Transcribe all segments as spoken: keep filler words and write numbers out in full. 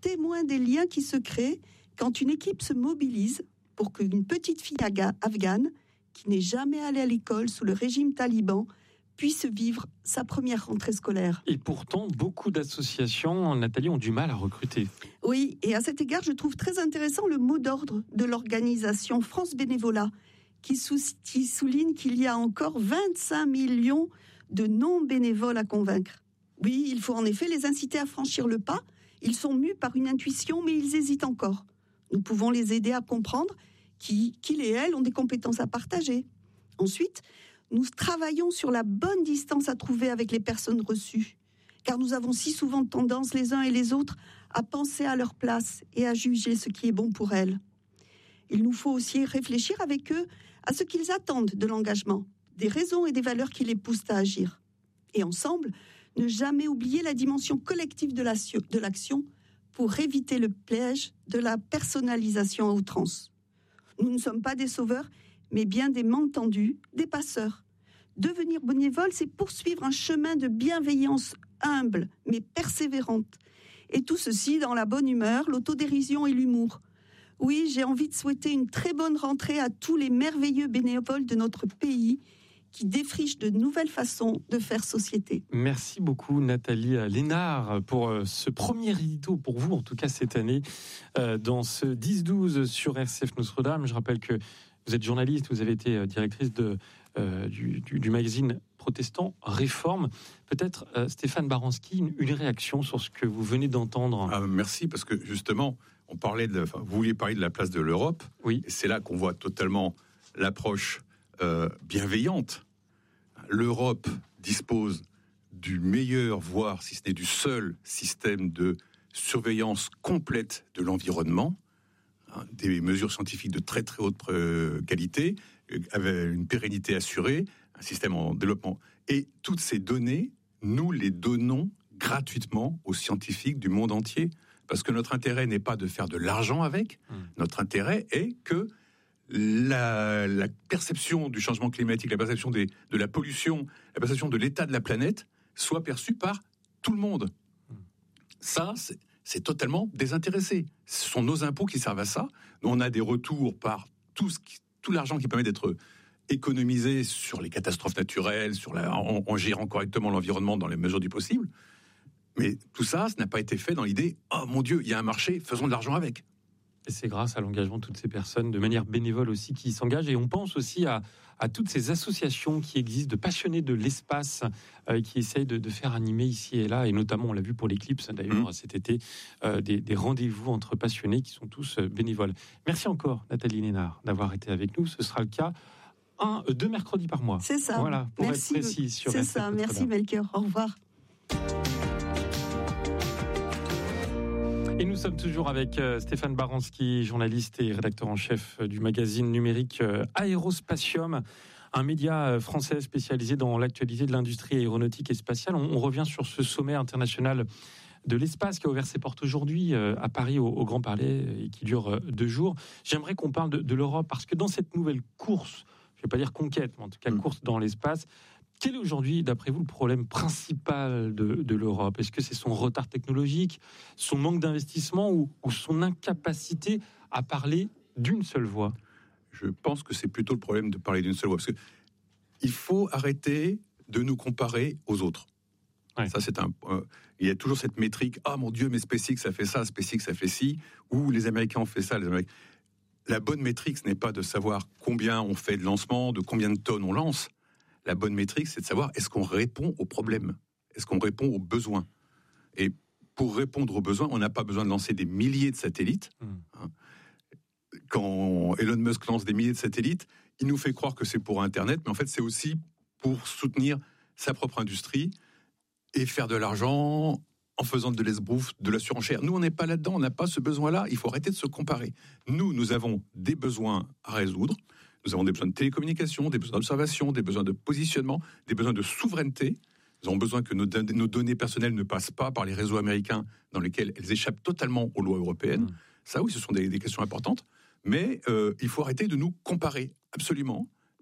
témoin des liens qui se créent quand une équipe se mobilise pour qu'une petite fille afghane, qui n'est jamais allée à l'école sous le régime taliban, puisse vivre sa première rentrée scolaire. Et pourtant, beaucoup d'associations, Nathalie, ont du mal à recruter. Oui, et à cet égard, je trouve très intéressant le mot d'ordre de l'organisation France Bénévolat, qui, sou- qui souligne qu'il y a encore vingt-cinq millions de non-bénévoles à convaincre. Oui, il faut en effet les inciter à franchir le pas. Ils sont mus par une intuition, mais ils hésitent encore. Nous pouvons les aider à comprendre qu'ils et elles ont des compétences à partager. Ensuite, nous travaillons sur la bonne distance à trouver avec les personnes reçues, car nous avons si souvent tendance, les uns et les autres, à penser à leur place et à juger ce qui est bon pour elles. Il nous faut aussi réfléchir avec eux à ce qu'ils attendent de l'engagement, des raisons et des valeurs qui les poussent à agir. Et ensemble, ne jamais oublier la dimension collective de l'action pour éviter le piège de la personnalisation à outrance. Nous ne sommes pas des sauveurs, mais bien des mal-entendus, des passeurs. Devenir bénévole, c'est poursuivre un chemin de bienveillance humble, mais persévérante. Et tout ceci dans la bonne humeur, l'autodérision et l'humour. Oui, j'ai envie de souhaiter une très bonne rentrée à tous les merveilleux bénévoles de notre pays qui défrichent de nouvelles façons de faire société. Merci beaucoup Nathalie Lénard pour ce premier édito, pour vous en tout cas cette année, dans ce dix douze sur R C F Notre-Dame. Je rappelle que vous êtes journaliste, vous avez été directrice de, euh, du, du, du magazine protestant Réforme. Peut-être euh, Stéphane Baranski, une, une réaction sur ce que vous venez d'entendre. Ah, merci, parce que justement, on parlait de, enfin, vous vouliez parler de la place de l'Europe, oui. Et c'est là qu'on voit totalement l'approche euh, bienveillante. L'Europe dispose du meilleur, voire si ce n'est du seul système de surveillance complète de l'environnement, hein, des mesures scientifiques de très très haute euh, qualité, euh, avec une pérennité assurée, un système en développement. Et toutes ces données, nous les donnons gratuitement aux scientifiques du monde entier, parce que notre intérêt n'est pas de faire de l'argent avec, mmh. Notre intérêt est que La, la perception du changement climatique, la perception des, de la pollution, la perception de l'état de la planète soit perçue par tout le monde. Ça, c'est, c'est totalement désintéressé. Ce sont nos impôts qui servent à ça. On a des retours par tout, ce qui, tout l'argent qui permet d'être économisé sur les catastrophes naturelles, sur la, en, en gérant correctement l'environnement dans les mesures du possible. Mais tout ça, ça n'a pas été fait dans l'idée « Oh mon Dieu, il y a un marché, faisons de l'argent avec ». Et c'est grâce à l'engagement de toutes ces personnes, de manière bénévole aussi, qui s'engagent. Et on pense aussi à, à toutes ces associations qui existent, de passionnés de l'espace, euh, qui essayent de, de faire animer ici et là. Et notamment, on l'a vu pour l'Éclipse, d'ailleurs, mmh. cet été, euh, des, des rendez-vous entre passionnés qui sont tous euh, bénévoles. Merci encore, Nathalie Lénard, d'avoir été avec nous. Ce sera le cas un, deux mercredis par mois. C'est ça. Voilà, pour Merci. être précis sur C'est ça. Merci, Melchior. Au revoir. Et nous sommes toujours avec euh, Stéphane Baranski, journaliste et rédacteur en chef du magazine numérique euh, Aérospatium, un média euh, français spécialisé dans l'actualité de l'industrie aéronautique et spatiale. On, on revient sur ce sommet international de l'espace qui a ouvert ses portes aujourd'hui euh, à Paris, au, au Grand Palais, et qui dure euh, deux jours. J'aimerais qu'on parle de, de l'Europe, parce que dans cette nouvelle course, je ne vais pas dire conquête, mais en tout cas mmh. course dans l'espace, quel est aujourd'hui, d'après vous, le problème principal de, de l'Europe ? Est-ce que c'est son retard technologique, son manque d'investissement ou, ou son incapacité à parler d'une seule voix ? Je pense que c'est plutôt le problème de parler d'une seule voix. Parce qu'il faut arrêter de nous comparer aux autres. Ouais. Ça, c'est un, euh, il y a toujours cette métrique « Ah mon Dieu, mais SpaceX, ça fait ça, SpaceX, ça fait ci », ou les Américains ont fait ça. Les Américains... La bonne métrique, ce n'est pas de savoir combien on fait de lancements, de combien de tonnes on lance. La bonne métrique, c'est de savoir est-ce qu'on répond aux problèmes ? Est-ce qu'on répond aux besoins ? Et pour répondre aux besoins, on n'a pas besoin de lancer des milliers de satellites. Mmh. Hein. Quand Elon Musk lance des milliers de satellites, il nous fait croire que c'est pour Internet, mais en fait, c'est aussi pour soutenir sa propre industrie et faire de l'argent en faisant de l'esbrouf, de la surenchère. Nous, on n'est pas là-dedans, on n'a pas ce besoin-là, il faut arrêter de se comparer. Nous, nous avons des besoins à résoudre. Nous avons des besoins de télécommunication, des besoins d'observation, des besoins de positionnement, des besoins de souveraineté. Nous avons besoin que nos, nos données personnelles ne passent pas par les réseaux américains dans lesquels elles échappent totalement aux lois européennes. Mmh. Ça, oui, ce sont des, des questions importantes. Mais euh, il faut arrêter de nous comparer, absolument,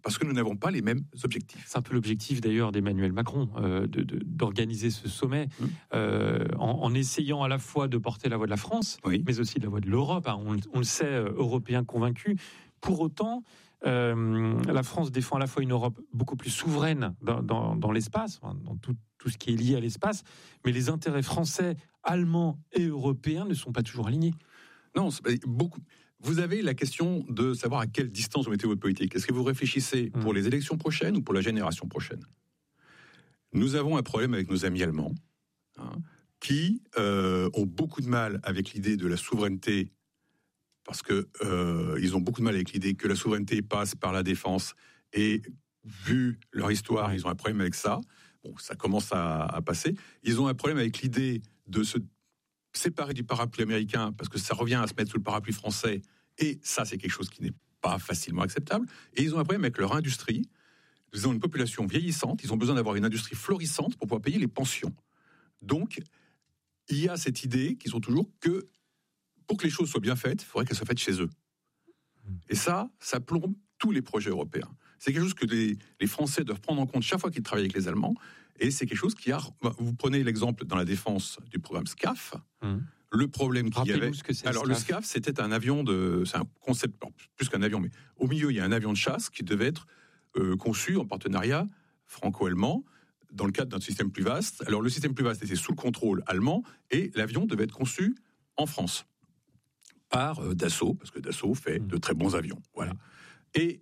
parce que nous n'avons pas les mêmes objectifs. C'est un peu l'objectif d'ailleurs d'Emmanuel Macron, euh, de, de, d'organiser ce sommet mmh. euh, en, en essayant à la fois de porter la voix de la France, oui. mais aussi de la voix de l'Europe. Hein. On, on le sait, euh, Européens convaincus. Pour autant, euh, la France défend à la fois une Europe beaucoup plus souveraine dans, dans, dans l'espace, dans tout, tout ce qui est lié à l'espace, mais les intérêts français, allemands et européens ne sont pas toujours alignés. Non, c'est beaucoup... Vous avez la question de savoir à quelle distance vous mettez votre politique. Est-ce que vous réfléchissez pour les élections prochaines ou pour la génération prochaine ? Nous avons un problème avec nos amis allemands, hein, qui euh, ont beaucoup de mal avec l'idée de la souveraineté, parce qu'ils euh, ont beaucoup de mal avec l'idée que la souveraineté passe par la défense, et vu leur histoire, ils ont un problème avec ça. Bon, ça commence à, à passer. Ils ont un problème avec l'idée de se séparé du parapluie américain, parce que ça revient à se mettre sous le parapluie français, et ça, c'est quelque chose qui n'est pas facilement acceptable. Et ils ont un problème avec leur industrie. Ils ont une population vieillissante, ils ont besoin d'avoir une industrie florissante pour pouvoir payer les pensions. Donc, il y a cette idée qu'ils ont toujours que, pour que les choses soient bien faites, il faudrait qu'elles soient faites chez eux. Et ça, ça plombe tous les projets européens. C'est quelque chose que les, les Français doivent prendre en compte chaque fois qu'ils travaillent avec les Allemands. Et c'est quelque chose qui a... Vous prenez l'exemple dans la défense du programme SCAF. Mmh. Le problème qu'il y avait... Ce que c'est, alors, SCAF. Le SCAF, c'était un avion de... C'est un concept, plus qu'un avion, mais au milieu, il y a un avion de chasse qui devait être euh, conçu en partenariat franco-allemand dans le cadre d'un système plus vaste. Alors, le système plus vaste était sous le contrôle allemand et l'avion devait être conçu en France par euh, Dassault, parce que Dassault fait mmh. de très bons avions. Voilà. Et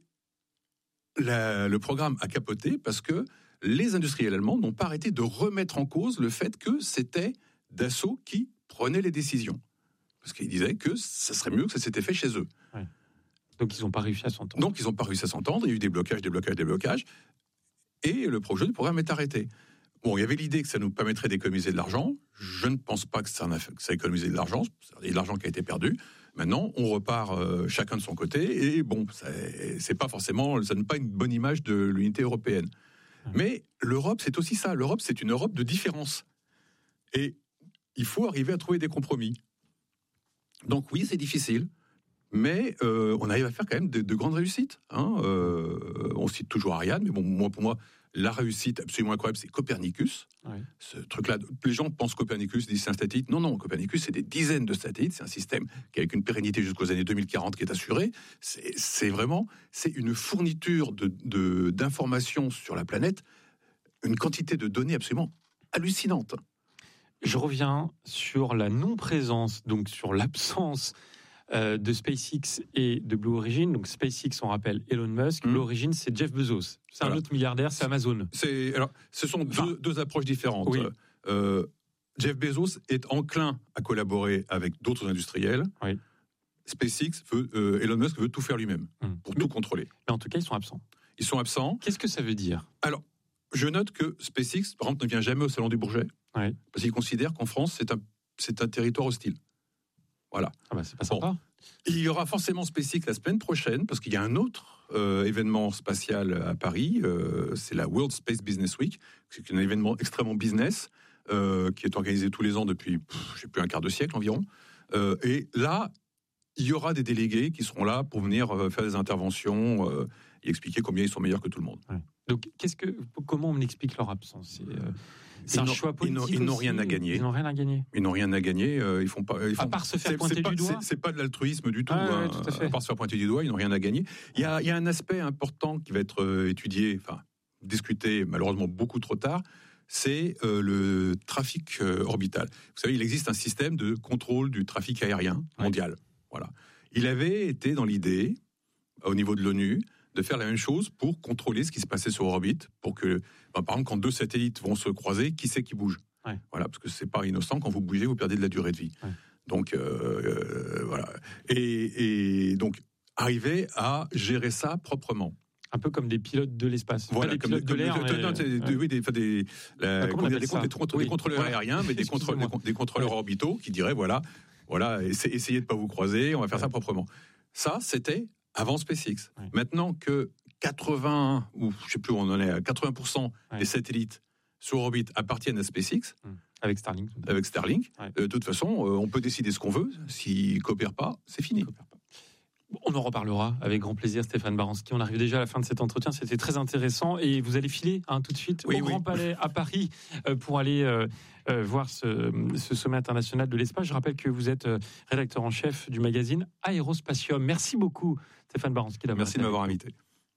la, le programme a capoté parce que les industriels allemands n'ont pas arrêté de remettre en cause le fait que c'était Dassault qui prenait les décisions. Parce qu'ils disaient que ça serait mieux que ça s'était fait chez eux. Ouais. Donc ils n'ont pas réussi à s'entendre. Donc ils n'ont pas réussi à s'entendre, il y a eu des blocages, des blocages, des blocages, et le projet du programme est arrêté. Bon, il y avait l'idée que ça nous permettrait d'économiser de l'argent. Je ne pense pas que ça a, que ça a économisé de l'argent, il y a de l'argent qui a été perdu. Maintenant, on repart euh, chacun de son côté, et bon, c'est, c'est pas forcément, ça n'est pas une bonne image de l'unité européenne. Mais l'Europe, c'est aussi ça. L'Europe, c'est une Europe de différence. Et il faut arriver à trouver des compromis. Donc oui, c'est difficile, mais euh, on arrive à faire quand même de, de grandes réussites. Hein. Euh, on cite toujours Ariane, mais bon, moi, pour moi, la réussite absolument incroyable, c'est Copernicus. Ouais. Ce truc-là, les gens pensent Copernicus, disent c'est un satellite. Non, non, Copernicus, c'est des dizaines de satellites. C'est un système qui a une pérennité jusqu'aux années deux mille quarante qui est assuré. C'est, c'est vraiment, c'est une fourniture de, de, d'informations sur la planète, une quantité de données absolument hallucinante. Je reviens sur la non-présence, donc sur l'absence euh, de SpaceX et de Blue Origin. Donc SpaceX, on rappelle Elon Musk. Mmh. Blue Origin, c'est Jeff Bezos. C'est voilà. Un autre milliardaire, c'est Amazon. C'est, alors, ce sont enfin, deux, deux approches différentes. Oui. Euh, Jeff Bezos est enclin à collaborer avec d'autres industriels. Oui. SpaceX veut, euh, Elon Musk veut tout faire lui-même, mmh. pour mais, tout contrôler. Mais en tout cas, ils sont absents. Ils sont absents. Qu'est-ce que ça veut dire ? Alors, je note que SpaceX, par exemple, ne vient jamais au Salon du Bourget. Oui. Parce qu'il considère qu'en France, c'est un, c'est un territoire hostile. Voilà. Ah bah c'est pas sympa. Bon. Il y aura forcément SpaceX la semaine prochaine, parce qu'il y a un autre euh, événement spatial à Paris, euh, c'est la World Space Business Week, c'est un événement extrêmement business, euh, qui est organisé tous les ans depuis, pff, je sais plus, un quart de siècle environ. Euh, et là, il y aura des délégués qui seront là pour venir euh, faire des interventions euh, et expliquer combien ils sont meilleurs que tout le monde. Ouais. Donc, qu'est-ce que, comment on explique leur absence ? C'est, euh... C'est un choix politique. Ils n'ont, ils n'ont rien à gagner. Ils n'ont rien à gagner. Ils n'ont rien à gagner. Euh, ils font pas. Ils font, à part se faire c'est, pointer c'est pas, du doigt. C'est, c'est pas de l'altruisme du tout. Ah, hein. ouais, tout à fait. À part se faire pointer du doigt, ils n'ont rien à gagner. Il y a, il y a un aspect important qui va être euh, étudié, enfin discuté, malheureusement beaucoup trop tard. C'est euh, le trafic euh, orbital. Vous savez, il existe un système de contrôle du trafic aérien mondial. Ouais. Voilà. Il avait été dans l'idée, au niveau de l'ONU, de faire la même chose pour contrôler ce qui se passait sur orbite, pour que, ben, par exemple, quand deux satellites vont se croiser, qui c'est qui bouge ? Ouais. Voilà, parce que c'est pas innocent, quand vous bougez, vous perdez de la durée de vie. Ouais. Donc, euh, euh, voilà. Et, et donc, arriver à gérer ça proprement. Un peu comme des pilotes de l'espace. Voilà, pas des comme pilotes des, de l'air. Comme des, mais... des, oui, des, des, la, ah, des, des, des, contre, oui. des contrôleurs voilà. aériens, mais des, contre, des, des contrôleurs ouais. orbitaux qui diraient, voilà, voilà, essayez de pas vous croiser, on va faire ouais. ça proprement. Ça, c'était avant SpaceX. Ouais. Maintenant que quatre-vingts, ou je sais plus où on en est, à quatre-vingts pour cent ouais. des satellites sur orbite appartiennent à SpaceX. Mmh. Avec Starlink. Avec Starlink. Ouais. Euh, de toute façon, euh, on peut décider ce qu'on veut. S'ils ne coopèrent pas, c'est fini. On en reparlera avec grand plaisir, Stéphane Baranski. On arrive déjà à la fin de cet entretien. C'était très intéressant. Et vous allez filer hein, tout de suite oui, au oui. Grand Palais à Paris euh, pour aller euh, euh, voir ce, ce sommet international de l'espace. Je rappelle que vous êtes euh, rédacteur en chef du magazine Aérospatium. Merci beaucoup, Stéphane Baranski. Merci de m'avoir invité.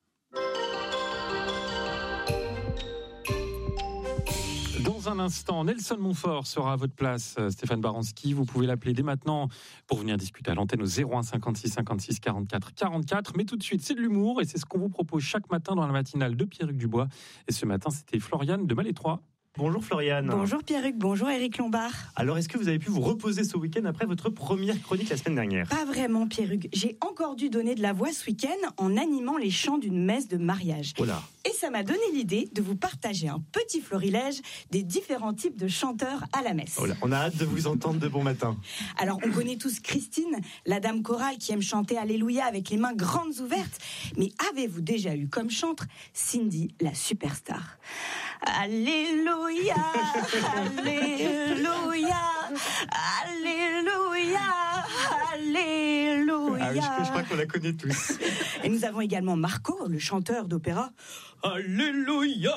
Dans un instant, Nelson Montfort sera à votre place, Stéphane Baranski. Vous pouvez l'appeler dès maintenant pour venir discuter à l'antenne au zéro un cinquante-six cinquante-six quarante-quatre quarante-quatre. Mais tout de suite, c'est de l'humour et c'est ce qu'on vous propose chaque matin dans la matinale de Pierre-Hugues Dubois. Et ce matin, c'était Floriane de Malétroit. Bonjour Floriane. Bonjour Pierre-Hugues, bonjour Éric Lombard. Alors, est-ce que vous avez pu vous reposer ce week-end après votre première chronique la semaine dernière ? Pas vraiment Pierre-Hugues. J'ai encore dû donner de la voix ce week-end en animant les chants d'une messe de mariage. Oh là. Et ça m'a donné l'idée de vous partager un petit florilège des différents types de chanteurs à la messe. Oh là, on a hâte de vous entendre de bon matin. Alors, on connaît tous Christine, la dame chorale qui aime chanter Alléluia avec les mains grandes ouvertes. Mais avez-vous déjà eu comme chantre Cindy, la superstar ? Alléluia, Alléluia, Alléluia, Alléluia. Ah oui, je, je crois qu'on la connaît tous. Et nous avons également Marco, le chanteur d'opéra. Alléluia,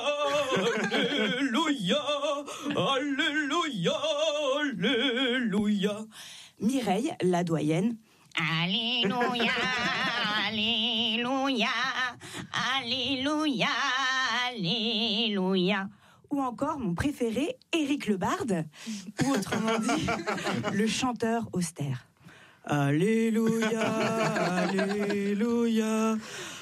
Alléluia, Alléluia, Alléluia. Mireille, la doyenne. Alléluia, Alléluia, Alléluia, Alléluia. Ou encore mon préféré, Éric Lebarde, ou autrement dit, le chanteur austère. Alléluia, Alléluia,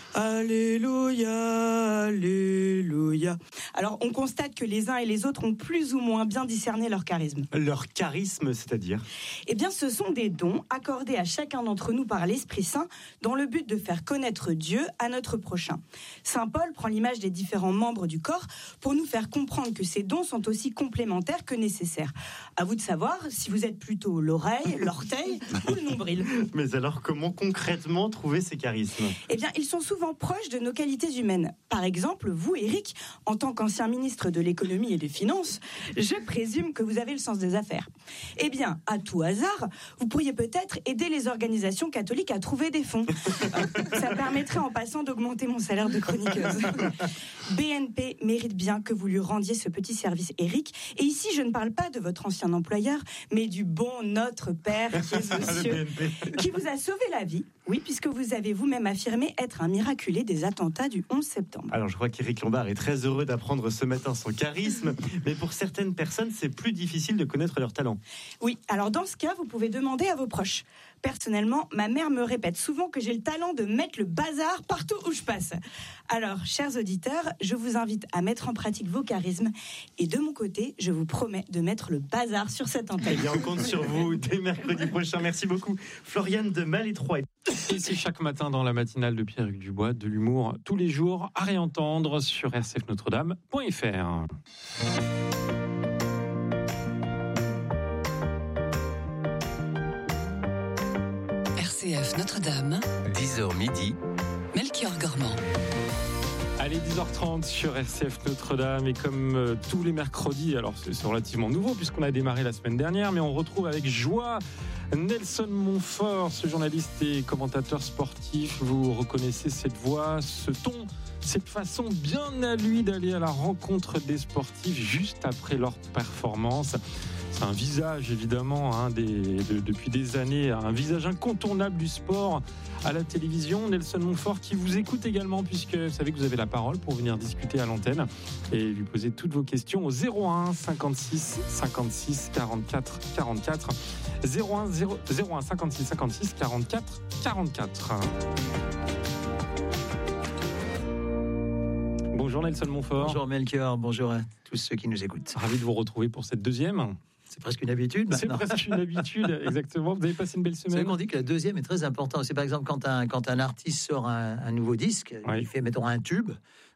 Alléluia, Alléluia. Alors, on constate que les uns et les autres ont plus ou moins bien discerné leur charisme. Leur charisme, c'est-à-dire ? Eh bien, ce sont des dons accordés à chacun d'entre nous par l'Esprit Saint dans le but de faire connaître Dieu à notre prochain. Saint Paul prend l'image des différents membres du corps pour nous faire comprendre que ces dons sont aussi complémentaires que nécessaires. À vous de savoir si vous êtes plutôt l'oreille, l'orteil ou le nombril. Mais alors, comment concrètement trouver ces charismes ? Eh bien, ils sont souvent proches de nos qualités humaines. Par exemple, vous, Éric, en tant qu'ancien ministre de l'économie et des finances, je présume que vous avez le sens des affaires. Eh bien, à tout hasard, vous pourriez peut-être aider les organisations catholiques à trouver des fonds. Ça permettrait en passant d'augmenter mon salaire de chroniqueuse. B N P mérite bien que vous lui rendiez ce petit service, Éric. Et ici, je ne parle pas de votre ancien employeur, mais du bon Notre Père qui est aux cieux, qui vous a sauvé la vie. Oui, puisque vous avez vous-même affirmé être un miraculé des attentats du onze septembre. Alors, je crois qu'Éric Lombard est très heureux d'apprendre ce matin son charisme, mais pour certaines personnes, c'est plus difficile de connaître leur talent. Oui, alors dans ce cas, vous pouvez demander à vos proches. Personnellement, ma mère me répète souvent que j'ai le talent de mettre le bazar partout où je passe. Alors, chers auditeurs, je vous invite à mettre en pratique vos charismes. Et de mon côté, je vous promets de mettre le bazar sur cette antenne. Eh bien, on compte sur vous dès mercredi prochain. Merci beaucoup. Floriane de Malétroit. Et c'est chaque matin dans la matinale de Pierre-Hugues Dubois, de l'humour tous les jours à réentendre sur r c f notre dame point f r. R C F Notre-Dame, dix heures midi, Melchior Gormand. Allez, dix heures trente sur R C F Notre-Dame, et comme euh, tous les mercredis, alors c'est, c'est relativement nouveau puisqu'on a démarré la semaine dernière, mais on retrouve avec joie Nelson Montfort, ce journaliste et commentateur sportif. Vous reconnaissez cette voix, ce ton, cette façon bien à lui d'aller à la rencontre des sportifs juste après leur performance. C'est un visage évidemment hein, des, de, depuis des années, un visage incontournable du sport à la télévision. Nelson Montfort qui vous écoute également, puisque vous savez que vous avez la parole pour venir discuter à l'antenne et lui poser toutes vos questions au zéro un cinquante-six cinquante-six quarante-quatre quarante-quatre zéro un cinquante-six cinquante-six quarante-quatre quarante-quatre. Bonjour Nelson Montfort. Bonjour Melchior, bonjour à tous ceux qui nous écoutent. Ravi de vous retrouver pour cette deuxième. C'est presque une habitude maintenant. C'est presque une habitude, exactement. Vous avez passé une belle semaine. C'est vrai qu'on dit que la deuxième est très importante. C'est par exemple quand un, quand un artiste sort un, un nouveau disque, oui. Il fait mettons un tube,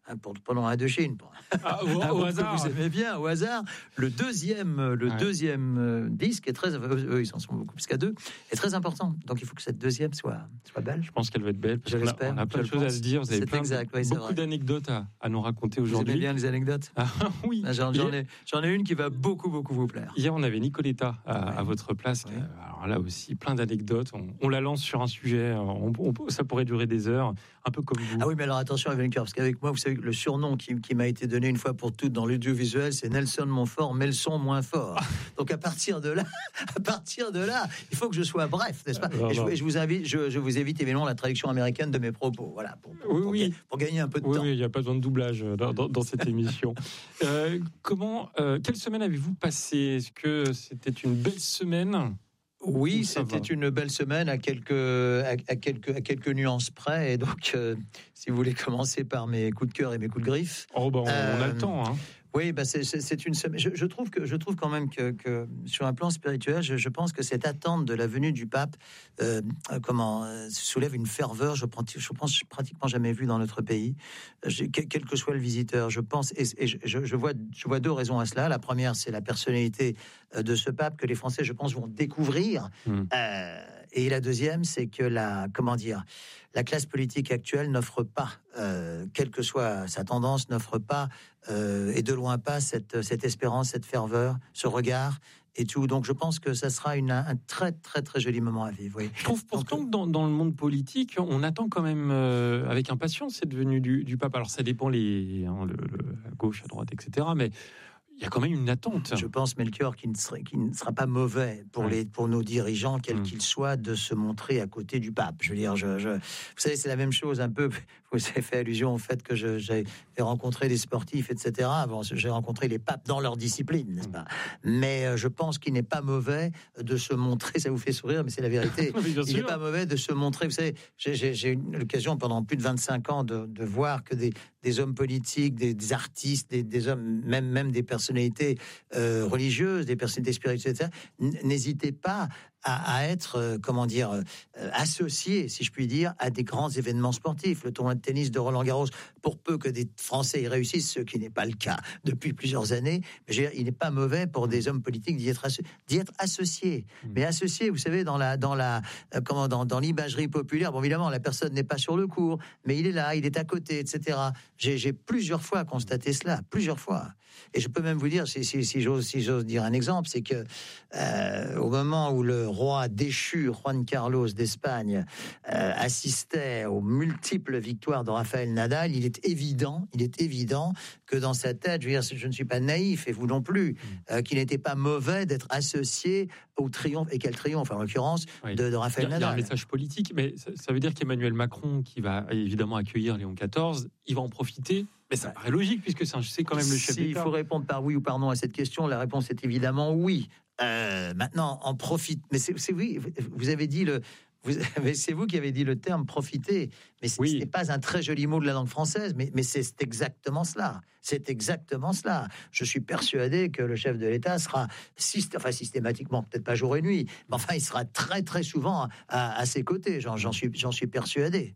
pour, pendant Indochine. Pour... Ah, au, Ah, au vous, hasard. vous aimez bien, au hasard. Le deuxième, le Ouais. deuxième euh, disque est très, eux, eux, ils en sont beaucoup plus qu'à deux, est très important. Donc il faut que cette deuxième soit, soit belle. Je pense qu'elle va être belle. Parce Je qu'on a, l'espère, on a plein je de choses à pense. se dire. Vous avez C'est plein exact, de, oui, c'est beaucoup vrai. d'anecdotes à, à nous raconter Vous aimez aujourd'hui. bien les anecdotes? Ah, oui. Ah, J'en, j'en Hier, ai, j'en ai une qui va beaucoup, beaucoup vous plaire. hier, on avait Nicoletta à, Ouais. à votre place. Ouais. Euh, Alors là aussi, plein d'anecdotes. On, on la lance sur un sujet. On, on- ça pourrait durer des heures, un peu comme vous. Ah oui, mais alors attention, Evelyn Cœur, parce qu'avec moi, vous savez, le surnom qui, qui m'a été donné une fois pour toutes dans l'audiovisuel, c'est Nelson Montfort, mais le son moins fort. Donc à partir de là, à partir de là, il faut que je sois bref, n'est-ce pas? Non, Et je, non. et je vous invite, je, je vous évite évidemment la traduction américaine de mes propos, voilà, pour, pour- Oui, pour oui. ga- pour gagner un peu de Oui, temps. oui, il n'y a pas besoin de doublage euh, dans, dans- dans cette émission. Euh, comment, euh, quelle semaine avez-vous passé? Est-ce que c'était une belle semaine? Oui, Ou ça c'était va une belle semaine à quelques, à, à quelques, à quelques nuances près. Et donc, euh, si vous voulez commencer par mes coups de cœur et mes coups de griffe. Oh, bah, on, on a Euh, le temps. Hein. Oui, bah c'est, c'est, c'est une semaine. Je, je trouve que je trouve quand même que, que sur un plan spirituel, je, je pense que cette attente de la venue du pape, euh, euh, comment euh, soulève une ferveur. Je pense, je pense pratiquement jamais vu dans notre pays. J'ai, quel, quel que soit le visiteur, je pense, et, et je, je, je vois, je vois deux raisons à cela. La première, c'est la personnalité euh, de ce pape que les Français, je pense, vont découvrir. Mm. Euh, et la deuxième, c'est que la, comment dire, la classe politique actuelle n'offre pas, euh, quelle que soit sa tendance, n'offre pas, euh, et de loin pas, cette, cette espérance, cette ferveur, ce regard et tout. Donc je pense que ça sera une, un très très très joli moment à vivre. Oui. Je trouve pourtant Donc, que dans, dans le monde politique, on attend quand même euh, avec impatience cette venue du, du pape. Alors ça dépend les, hein, le, le- à gauche, à droite, et cetera. Mais il y a quand même une attente. Je pense, Melchior, qu'il ne, serait, qu'il ne sera pas mauvais pour, Ouais. les, pour nos dirigeants, quels Mm. qu'ils soient, de se montrer à côté du pape. Je veux dire, je, je- vous savez, c'est la même chose un peu. Vous avez fait allusion au fait que je, j'ai rencontré des sportifs, et cetera. Bon, j'ai rencontré les papes dans leur discipline, n'est-ce pas? Mais euh, je pense qu'il n'est pas mauvais de se montrer. Ça vous fait sourire, mais c'est la vérité. Oui, bien Il n'est sûr. pas mauvais de se montrer. Vous savez, j'ai- j'ai j'ai eu l'occasion pendant plus de vingt-cinq ans de, de voir que des, des hommes politiques, des, des artistes, des, des hommes, même, même des personnalités euh, religieuses, des personnalités spirituelles, et cetera, n- n'hésitez pas à, à être, euh, comment dire, euh, associés, si je puis dire, à des grands événements sportifs. Le tournoi de tennis de Roland-Garros, pour peu que des Français y réussissent, ce qui n'est pas le cas depuis plusieurs années, mais je veux dire, il n'est pas mauvais pour des hommes politiques d'y être, asso- d'y être associés. Mm. Mais associés, vous savez, dans la, dans la, euh, comment, dans, dans l'imagerie populaire. Bon, évidemment, la personne n'est pas sur le cours, mais il est là, il est à côté, et cetera. J'ai, j'ai plusieurs fois constaté cela, plusieurs fois. Et je peux même vous dire, si, si, si j'ose, si j'ose dire un exemple, c'est que euh, au moment où le roi déchu, Juan Carlos d'Espagne, euh, assistait aux multiples victoires de Rafael Nadal, il est évident, il est évident que dans sa tête, je veux dire, je ne suis pas naïf, et vous non plus, euh, qu'il n'était pas mauvais d'être associé au triomphe, et quel triomphe en l'occurrence, Oui. de, de Il y, Rafael a, il y a un Nadal. message politique, mais ça, ça veut dire qu'Emmanuel Macron, qui va évidemment accueillir Léon quatorze, il va en profiter. Mais ça paraît logique, puisque c'est, un- c'est quand même le chef S'il d'État. faut répondre par oui ou par non à cette question, la réponse est évidemment oui. Euh, maintenant, en profite. Mais c'est, c'est oui, vous avez dit le. Vous avez, c'est vous qui avez dit le terme profiter, mais c'est, Oui. ce n'est pas un très joli mot de la langue française, mais, mais c'est, c'est exactement cela. C'est exactement cela. Je suis persuadé que le chef de l'État sera syst- enfin, systématiquement, peut-être pas jour et nuit, mais enfin, il sera très très souvent à, à ses côtés. J'en, j'en suis, j'en suis persuadé.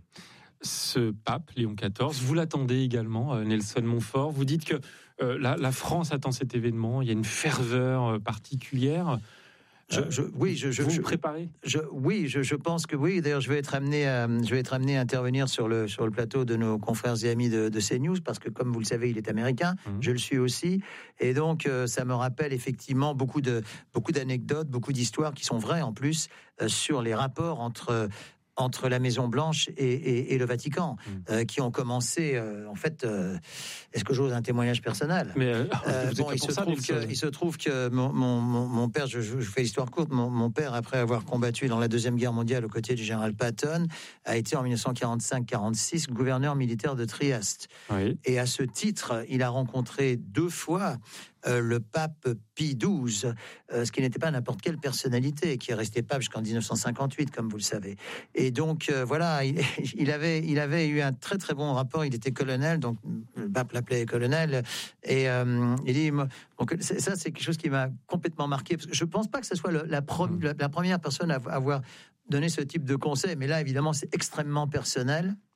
Ce pape, Léon quatorze, vous l'attendez également, euh, Nelson Montfort. Vous dites que euh, la, la France attend cet événement, il y a une ferveur euh, particulière. Je, je, oui, je, je, vous je- vous préparez? Je, oui, je, je pense que oui. D'ailleurs, je vais être amené à, je vais être amené à intervenir sur le, sur le plateau de nos confrères et amis de, de CNews, parce que, comme vous le savez, il est américain. Mhm. Je le suis aussi. Et donc, euh, ça me rappelle effectivement beaucoup, de, beaucoup d'anecdotes, beaucoup d'histoires qui sont vraies en plus, euh, sur les rapports entre. entre la Maison Blanche et, et, et le Vatican, Mhm. euh, qui ont commencé, euh, en fait, euh, est-ce que j'ose un témoignage personnel? Mais euh, Euh, vous êtes bon, là il, pour se ça, trouve Nelson. que, il se trouve que mon, mon, mon, mon père, je, je fais l'histoire courte, mon, mon père, après avoir combattu dans la Deuxième Guerre mondiale aux côtés du général Patton, a été en dix-neuf cent quarante-cinq quarante-six gouverneur militaire de Trieste. Oui. Et à ce titre, il a rencontré deux fois euh, le pape Pie douze, euh, ce qui n'était pas n'importe quelle personnalité, qui est resté pape jusqu'en dix-neuf cent cinquante-huit, comme vous le savez. Et donc, euh, voilà, il, il, avait, il avait eu un très très bon rapport, il était colonel, donc le pape l'appelait colonel, et euh, il dit, moi, donc, c'est- ça c'est quelque chose qui m'a complètement marqué, parce que je ne pense pas que ce soit le- la, pro- la, la première personne à avoir donné ce type de conseil, mais là, évidemment, c'est extrêmement personnel.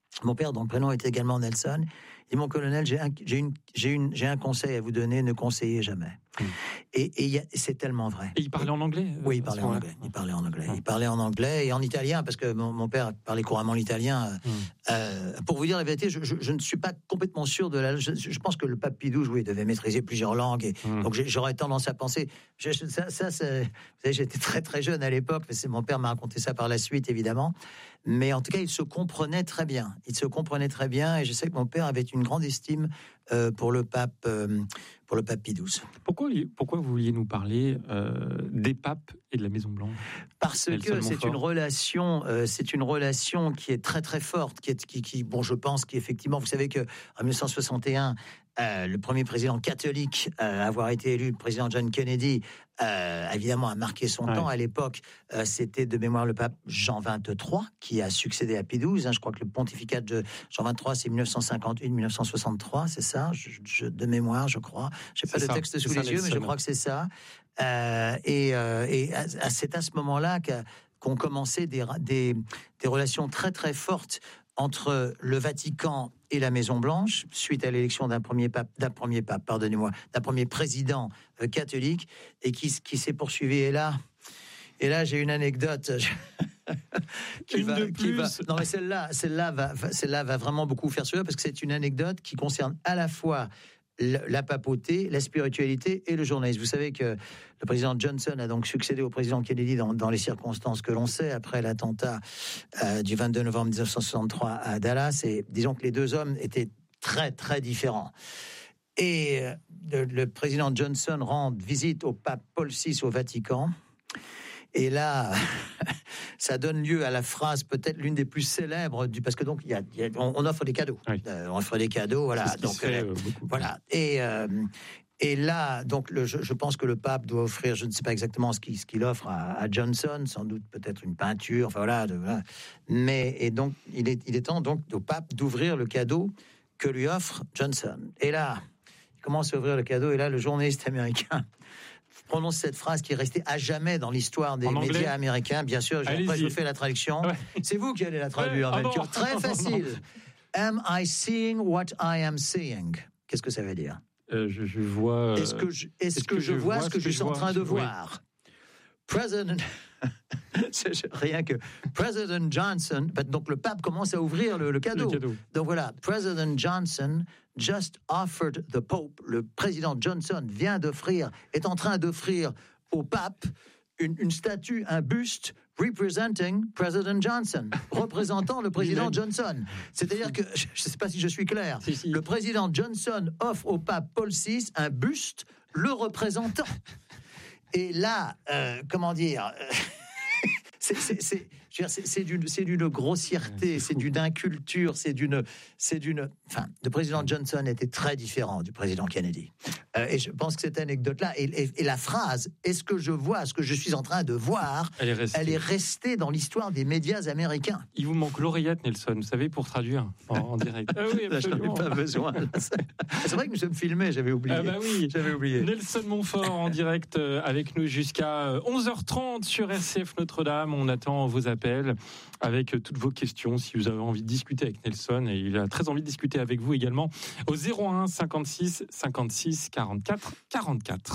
Mon père, dont le prénom était également Nelson, il dit, mon colonel, j'ai un, j'ai une, j'ai une, j'ai un conseil à vous donner, ne conseillez jamais. Mmh. Et, et, y a, et c'est tellement vrai. Et il parlait en anglais euh, Oui, il parlait en anglais. Il parlait en anglais. Mmh. Il parlait en anglais et en italien, parce que mon, mon père parlait couramment l'italien. Mmh. Euh, pour vous dire la vérité, je, je, je ne suis pas complètement sûr de la... Je, je pense que le pape Pie douze, oui, devait maîtriser plusieurs langues. Et mmh. Donc j'aurais tendance à penser... Je, ça, ça c'est, vous savez, j'étais très très jeune à l'époque, mais c'est, mon père m'a raconté ça par la suite, évidemment. Mais en tout cas, il se comprenait très bien. Il se comprenait très bien, et je sais que mon père avait une grande estime euh, pour le pape, euh, pour le pape Pie douze. Pourquoi, pourquoi vous vouliez nous parler euh, des papes et de la Maison Blanche ? Parce Nelson que c'est une relation, euh, c'est une relation qui est très très forte, qui est, qui, qui, bon, je pense qu'effectivement, vous savez que en dix-neuf cent soixante et un, euh, le premier président catholique euh, à avoir été élu, le président John Kennedy, euh, évidemment a marqué son ouais. temps à l'époque. Euh, c'était de mémoire le pape Jean vingt-trois qui a succédé à Pie douze. Hein, je crois que le pontificat de Jean vingt-trois, c'est dix-neuf cent cinquante et un à dix-neuf cent soixante-trois, c'est ça, je, je, de mémoire, je crois. Je n'ai pas le ça, texte sous les yeux, mais je crois que c'est ça. Euh, et, euh, et à, à, c'est à ce moment-là qu'a, qu'ont commencé des, des, des relations très très fortes entre le Vatican et la Maison Blanche, suite à l'élection d'un premier pape, d'un premier pape, pardonnez-moi, d'un premier président euh, catholique, et qui, qui s'est poursuivi. Et là, et là, j'ai une anecdote. qui, va, qui va, non mais celle-là, celle-là va, celle-là va vraiment beaucoup faire sourire, parce que c'est une anecdote qui concerne à la fois la papauté, la spiritualité et le journalisme. Vous savez que le président Johnson a donc succédé au président Kennedy dans, dans les circonstances que l'on sait, après l'attentat euh, du vingt-deux novembre dix-neuf cent soixante-trois à Dallas. Et disons que les deux hommes étaient très, très différents. Et euh, le, le président Johnson rend visite au pape Paul six au Vatican. Et là, ça donne lieu à la phrase peut-être l'une des plus célèbres du, parce que donc il y a, il y a, on, on offre des cadeaux, oui. euh, on offre des cadeaux, voilà. Donc fait, euh, voilà. Et euh, et là, donc le, je, je pense que le pape doit offrir, je ne sais pas exactement ce qu'il, ce qu'il offre à, à Johnson, sans doute peut-être une peinture, enfin voilà. De, voilà. Mais et donc il est il est temps donc au pape d'ouvrir le cadeau que lui offre Johnson. Et là, il commence à ouvrir le cadeau, et là le journaliste américain prononce cette phrase qui est restée à jamais dans l'histoire des médias américains. Bien sûr, je, après je fais la traduction. Ouais. C'est vous qui allez la traduire. Ouais. Ah bon. Très facile. Am I seeing what I am seeing? Qu'est-ce que ça veut dire? euh, je, je vois. Est-ce que je, est-ce est-ce que, que je vois, vois ce que, que je suis en train de voir? President. Rien que President Johnson, donc le pape commence à ouvrir le, le, cadeau. le cadeau. Donc voilà, President Johnson just offered the Pope, le président Johnson vient d'offrir, est en train d'offrir au pape une, une statue, un buste representing President Johnson, représentant le président Johnson. C'est-à-dire que, je ne sais pas si je suis clair, si, si. Le président Johnson offre au pape Paul six un buste le représentant. Et là, euh, comment dire, c'est, c'est, c'est, je veux dire, c'est, c'est, d'une, c'est d'une grossièreté, c'est d'une inculture, c'est d'une, c'est d'une. Enfin, le président Johnson était très différent du président Kennedy. Euh, et je pense que cette anecdote-là, et, et, et la phrase « Est-ce que je vois ce que je suis en train de voir ?» elle est restée, elle est restée dans l'histoire des médias américains. Il vous manque l'oreillette, Nelson, vous savez, pour traduire en, en direct. Ah oui, là, je n'en ai pas besoin. C'est vrai que nous sommes filmés, j'avais oublié. Ah bah oui. J'avais oublié. Nelson Montfort en direct avec nous jusqu'à onze heures trente sur R C F Notre-Dame. On attend vos appels avec toutes vos questions si vous avez envie de discuter avec Nelson, et il a très envie de discuter avec vous également au zéro un cinquante-six cinquante-six quarante-quatre quarante-quatre.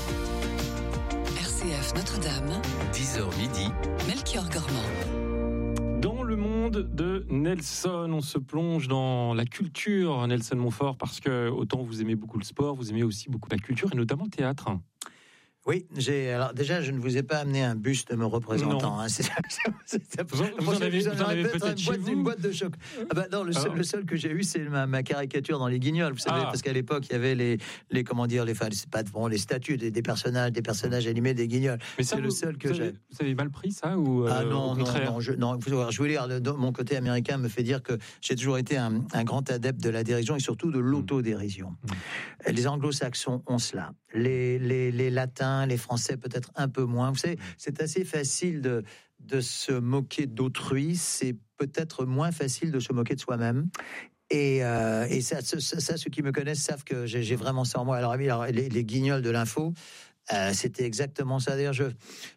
R C F Notre-Dame, dix heures midi, Melchior Gormand. Dans le monde de Nelson, on se plonge dans la culture, Nelson Montfort, parce que autant vous aimez beaucoup le sport, vous aimez aussi beaucoup la culture, et notamment le théâtre. Oui, j'ai. Alors déjà, je ne vous ai pas amené un buste me représentant. Hein, c'est, c'est, c'est, vous, en, vous en avez, vous en avez peut-être, peut-être une, chez boîte, vous. Une boîte de choc. Ah bah non, le seul, le seul que j'ai eu, c'est ma, ma caricature dans les Guignols. Vous savez, ah. parce qu'à l'époque, il y avait les, les comment dire, les, enfin, c'est pas bon, les statues des, des personnages, des personnages animés des Guignols. Mais ça, c'est vous, le seul que vous j'ai. Avez, vous avez mal pris ça ou euh, Ah non, au non, contraire? non, je, non. Je voulais dire, le, mon côté américain me fait dire que j'ai toujours été un, un grand adepte de la dérision et surtout de l'autodérision. Mmh. Les Anglo-Saxons ont cela. Les, les, les Latins, les Français peut-être un peu moins. Vous savez, c'est assez facile de, de se moquer d'autrui, c'est peut-être moins facile de se moquer de soi-même. Et, euh, et ça, ça, ça, ceux qui me connaissent savent que j'ai, j'ai vraiment ça en moi. Alors, alors les, les Guignols de l'info, Euh, c'était exactement ça. D'ailleurs, je,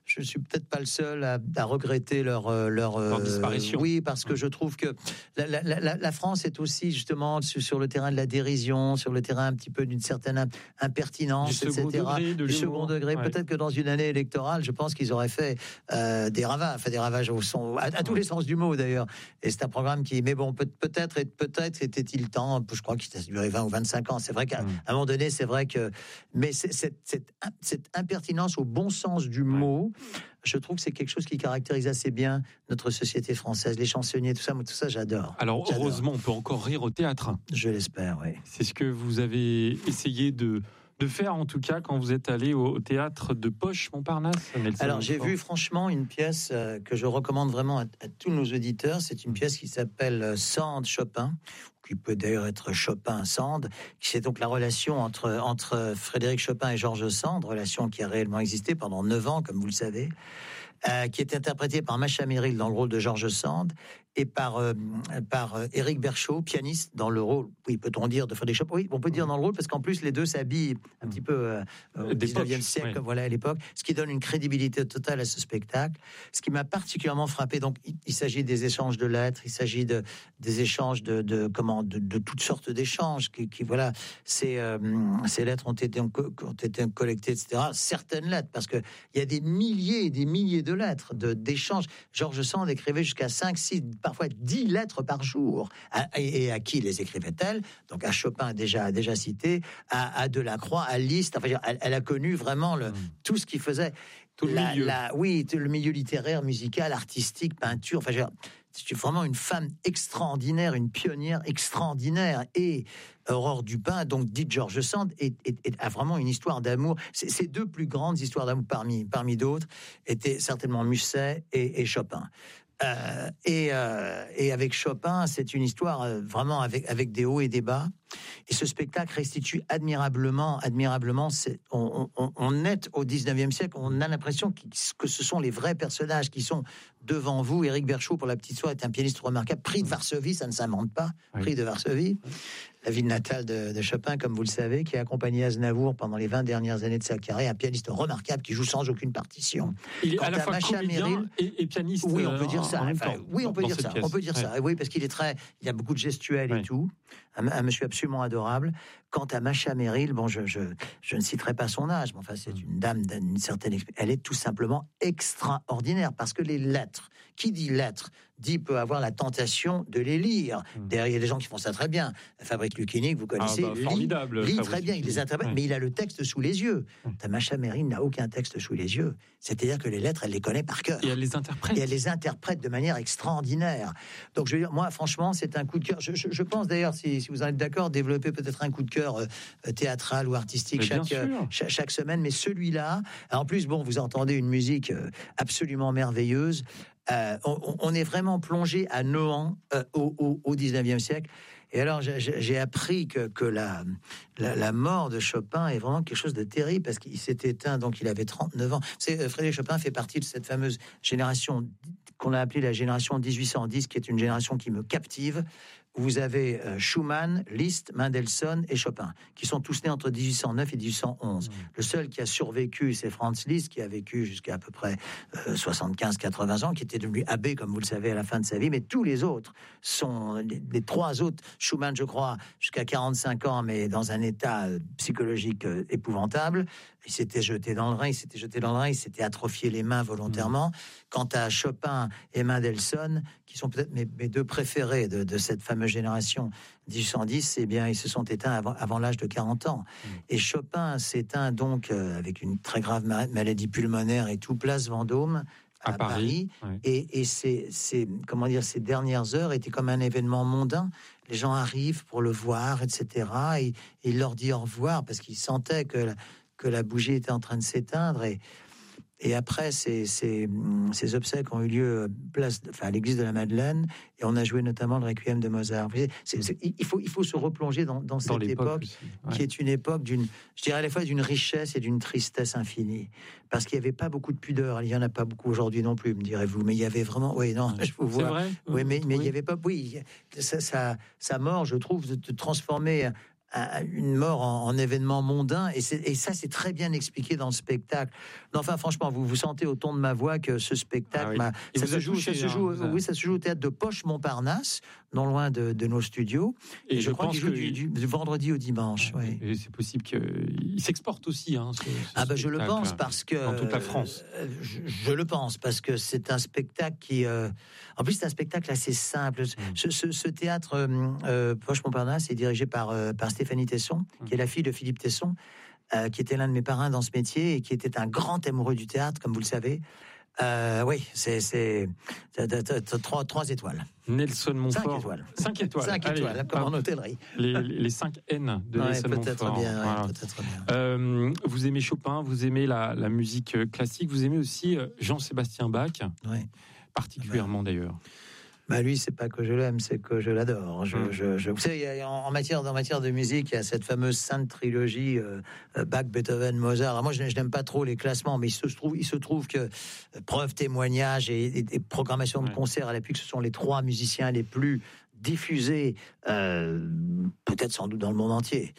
je suis peut-être pas le seul à, à regretter leur leur, leur euh, disparition. Oui, parce que je trouve que la, la, la, la France est aussi justement sur, sur le terrain de la dérision, sur le terrain un petit peu d'une certaine impertinence, du et cetera. Second degré, de du l'humour. second degré. Ouais. Peut-être que dans une année électorale, je pense qu'ils auraient fait euh, des ravages, enfin des ravages au son, à, à tous les sens du mot d'ailleurs. Et c'est un programme qui, mais bon, peut, peut-être, peut-être était-il temps. Je crois qu'il a duré vingt ou vingt-cinq ans. C'est vrai qu'à Mm. à un moment donné, c'est vrai que, mais c'est, cette, cette, cette impertinence au bon sens du mot, je trouve que c'est quelque chose qui caractérise assez bien notre société française, les chansonniers, tout ça, moi, tout ça, j'adore. Alors, J'adore. heureusement, on peut encore rire au théâtre. Je l'espère, oui. C'est ce que vous avez essayé de, de faire, en tout cas, quand vous êtes allé au, au théâtre de Poche, Montparnasse, Nelson Alors, j'ai Montfort. vu franchement une pièce euh, que je recommande vraiment à, à tous nos auditeurs. C'est une pièce qui s'appelle euh, Sand Chopin, qui peut d'ailleurs être Chopin-Sand, qui c'est donc la relation entre, entre Frédéric Chopin et Georges Sand, relation qui a réellement existé pendant neuf ans, comme vous le savez, euh, qui est interprétée par Macha Merrill dans le rôle de Georges Sand, et par, euh, par euh, Éric Berchot, pianiste, dans le rôle, oui, peut-on dire, de Frédéric Chopin. Oui, on peut dire dans le rôle, parce qu'en plus, les deux s'habillent un petit peu euh, au D'époque, dix-neuvième siècle, ouais. comme voilà, à l'époque, ce qui donne une crédibilité totale à ce spectacle. Ce qui m'a particulièrement frappé, donc, il, il s'agit des échanges de lettres, il s'agit de, des échanges de, de, comment, de, de toutes sortes d'échanges, qui, qui voilà, ces, euh, ces lettres ont été, ont été collectées, et cetera. Certaines lettres, parce qu'il y a des milliers et des milliers de lettres, de, d'échanges. Georges Sand écrivait jusqu'à cinq, six, parfois dix lettres par jour. À, et, et à qui les écrivait-elle? Donc à Chopin, déjà, déjà cité, à, à Delacroix, à Liszt. Enfin, elle, elle a connu vraiment le, tout ce qu'il faisait. Tout le la, milieu. la, oui, le milieu littéraire, musical, artistique, peinture. Enfin, je, c'est vraiment une femme extraordinaire, une pionnière extraordinaire. Et Aurore Dupin, donc dite Georges Sand, est, est, est, a vraiment une histoire d'amour. Ces deux plus grandes histoires d'amour, parmi, parmi d'autres, étaient certainement Musset et, et Chopin. Euh, et, euh, et avec Chopin, c'est une histoire euh, vraiment avec, avec des hauts et des bas. Et ce spectacle restitue admirablement, admirablement. C'est, on, on, on est au dix-neuvième siècle. On a l'impression que ce sont les vrais personnages qui sont devant vous. Éric Berchot, pour la petite histoire, est un pianiste remarquable. Prix de Varsovie, ça ne s'invente pas. Oui. Prix de Varsovie, la ville natale de, de Chopin, comme vous le savez, qui a accompagné Aznavour pendant les vingt dernières années de sa carrière. Un pianiste remarquable qui joue sans aucune partition. Il est Quant à la à fois Macha comédien Merrill, et, et pianiste. oui, on euh, peut dire en- ça. en même Enfin, temps, oui, on peut dans dire cette ça. pièce. On peut dire Ouais. ça. Oui, parce qu'il est très, il y a beaucoup de gestuels Ouais. et tout. Un, un monsieur absolument adorable. Quant à Macha Merrill, bon, je, je, je ne citerai pas son âge, mais enfin, c'est une dame d'une certaine expérience. Elle est tout simplement extraordinaire parce que les lettres, qui dit lettres, dit peut avoir la tentation de les lire. Mm. D'ailleurs, il y a des gens qui font ça très bien. Fabrice Lucchini, que vous connaissez, Ah bah, lit- formidable, lit, Fabrice très bien, il les Lucchini. interprète, Ouais. mais il a le texte sous les yeux. Mm. Ta Macha Merrill n'a aucun texte sous les yeux. C'est-à-dire que les lettres, elle les connaît par cœur. Et elle les interprète. Et elle les interprète de manière extraordinaire. Donc, je veux dire, moi, franchement, c'est un coup de cœur. Je, je- je pense d'ailleurs, si, si vous en êtes d'accord, développer peut-être un coup de cœur euh, théâtral ou artistique Mais bien chaque, euh, sûr. cha- chaque semaine. Mais celui-là, en plus, bon, vous entendez une musique euh, absolument merveilleuse. Euh, on, on est vraiment plongé à Nohant euh, au, au, au dix-neuvième siècle. Et alors, j'ai- j'ai j'ai appris que, que la, la, la mort de Chopin est vraiment quelque chose de terrible parce qu'il s'est éteint, donc il avait trente-neuf ans. C'est, euh, Frédéric Chopin fait partie de cette fameuse génération qu'on a appelée la génération dix-huit cent dix, qui est une génération qui me captive. Vous avez euh, Schumann, Liszt, Mendelssohn et Chopin, qui sont tous nés entre dix-huit cent neuf et dix-huit cent onze. Mmh. Le seul qui a survécu, c'est Franz Liszt, qui a vécu jusqu'à à peu près euh, soixante-quinze à quatre-vingts ans, qui était devenu abbé, comme vous le savez, à la fin de sa vie. Mais tous les autres sont, les, les trois autres, Schumann, je crois, jusqu'à quarante-cinq ans, mais dans un état euh, psychologique euh, épouvantable. Il s'était jeté dans le Rhin, il s'était jeté dans le Rhin, il s'était atrophié les mains volontairement. Mmh. Quant à Chopin et Mendelssohn, qui sont peut-être mes, mes deux préférés de, de cette fameuse génération dix-huit cent dix, eh bien, ils se sont éteints avant, avant l'âge de quarante ans. Mmh. Et Chopin s'éteint donc euh, avec une très grave maladie pulmonaire et tout, place Vendôme, à, à Paris. Paris. Ouais. Et, et ces, ces, comment dire, ces dernières heures étaient comme un événement mondain. Les gens arrivent pour le voir, et cetera. Et, et il leur dit au revoir parce qu'ils sentaient que la, que la bougie était en train de s'éteindre. Et, et après, ces, ces, ces obsèques ont eu lieu place, enfin, à l'église de la Madeleine, et on a joué notamment le Requiem de Mozart. C'est, c'est, il, faut, il faut se replonger dans, dans, dans cette époque, ouais. qui est une époque d'une, je dirais à la fois d'une richesse et d'une tristesse infinie, parce qu'il n'y avait pas beaucoup de pudeur. Il n'y en a pas beaucoup aujourd'hui non plus, me direz-vous, mais il y avait vraiment, oui, non, je vous vois. C'est vrai. Oui, mais, mais oui. il n'y avait pas, oui, sa, sa, sa mort, je trouve, de, de transformer à une mort en, en événement mondain, et, et ça, c'est très bien expliqué dans le spectacle. Non, enfin, franchement, vous vous sentez au ton de ma voix que ce spectacle, ah oui. ça, se joue, touché, ça se joue, hein, oui, ça se joue au théâtre de Poche Montparnasse, non loin de, de nos studios. Et, et je, je crois qu'il joue du, du, du vendredi au dimanche. Oui. Et c'est possible qu'il s'exporte aussi. Hein, ce, ce ah ben, je le pense parce que dans toute la France. Euh, je, je le pense parce que c'est un spectacle qui, euh, en plus, c'est un spectacle assez simple. Mmh. Ce, ce, ce théâtre euh, Poche Montparnasse est dirigé par euh, par Stéphanie Tesson, mmh. qui est la fille de Philippe Tesson, euh, qui était l'un de mes parrains dans ce métier et qui était un grand amoureux du théâtre, comme vous le savez. Euh, oui, c'est, c'est, c'est, c'est trois, trois étoiles. Nelson Montfort. Cinq étoiles. Cinq étoiles. Cinq Allez, étoiles, comme en hôtellerie. Les, les cinq N de ouais, Nelson peut-être Montfort. Bien, voilà. ouais, peut-être bien. Euh, vous aimez Chopin, vous aimez la, la musique classique, vous aimez aussi Jean-Sébastien Bach, ouais. particulièrement bah, d'ailleurs. Bah lui, c'est pas que je l'aime, c'est que je l'adore. Je, mmh. je, je, vous savez, en, en matière, en matière de musique, il y a cette fameuse sainte trilogie euh, Bach, Beethoven, Mozart. Alors moi, je, je n'aime pas trop les classements, mais il se trouve, il se trouve que euh, preuve, témoignage et, et, et programmation de ouais. concerts à l'appui, que ce sont les trois musiciens les plus diffusés, euh, peut-être sans doute dans le monde entier.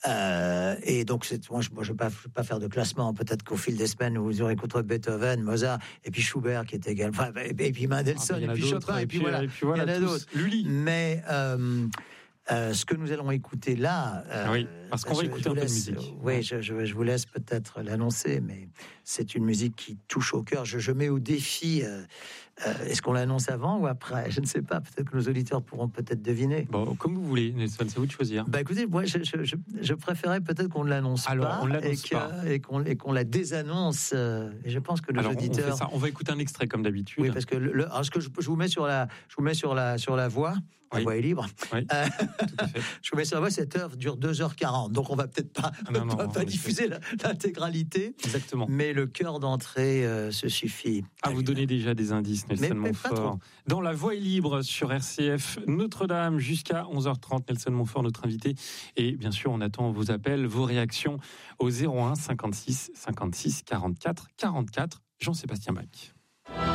Euh, et donc, c'est, moi, je ne vais pas, pas faire de classement. Peut-être qu'au fil des semaines, vous aurez écouté Beethoven, Mozart, et puis Schubert, qui est également. Enfin, et, et puis Mendelssohn, ah, et puis Chopin, et puis, et puis voilà. Et puis voilà, il y en a d'autres. Lully. Mais euh, euh, ce que nous allons écouter là. Euh, oui, parce qu'on va écouter un peu de musique. Oui, je, je, je vous laisse peut-être l'annoncer, mais c'est une musique qui touche au cœur. Je, je mets au défi. Euh, Euh, est-ce qu'on l'annonce avant ou après? Je ne sais pas. Peut-être que nos auditeurs pourront peut-être deviner. Bon, comme vous voulez, Nelson, c'est vous de choisir. Bah écoutez, moi, je, je, je, je préférais peut-être qu'on ne l'annonce Alors, pas, on l'annonce et, pas. Que, et, qu'on, et qu'on la désannonce. Euh, et je pense que nos alors, auditeurs. On, fait ça. On va écouter un extrait comme d'habitude. Oui, parce que le, le, alors ce que je, je vous mets sur la, je vous mets sur la, sur la voix. La oui. voix est libre. Oui, euh, tout à fait. Je vous mets sur la voix. Cette œuvre dure deux heures quarante, donc on va peut-être pas, ah non, non, pas, pas diffuser la, l'intégralité. Exactement. Mais le cœur d'entrée euh, se suffit. Ah, vous donnez déjà des indices, Nelson Montfort. Dans La Voix est libre sur R C F Notre-Dame jusqu'à onze heures trente. Nelson Montfort, notre invité. Et bien sûr, on attend vos appels, vos réactions au zéro un cinquante-six cinquante-six quarante-quatre quarante-quatre. Jean-Sébastien Bach.